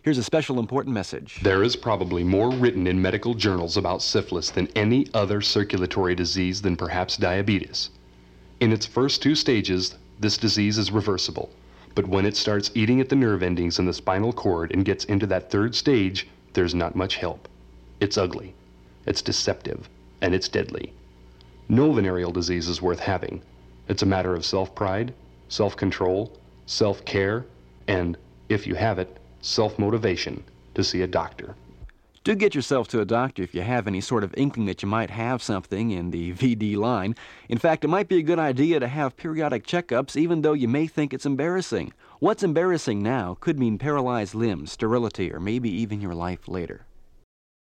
Here's a special important message. There is probably more written in medical journals about syphilis than any other circulatory disease than perhaps diabetes. In its first 2 stages, this disease is reversible. But when it starts eating at the nerve endings in the spinal cord and gets into that 3rd stage, there's not much help. It's ugly, it's deceptive, and it's deadly. No venereal disease is worth having. It's a matter of self-pride, self-control, self-care, and, if you have it, self-motivation to see a doctor. Do get yourself to a doctor if you have any sort of inkling that you might have something in the VD line. In fact, it might be a good idea to have periodic checkups even though you may think it's embarrassing. What's embarrassing now could mean paralyzed limbs, sterility, or maybe even your life later.